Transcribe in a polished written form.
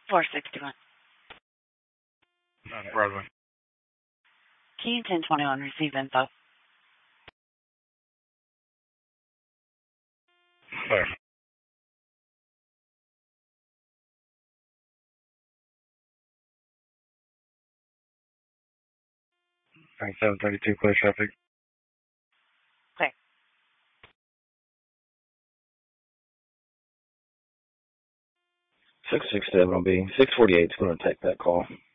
461. Broadway. Key 1021, receive info. Clear. Bank 732, clear traffic. Clear. 667 will be 648's going to take that call.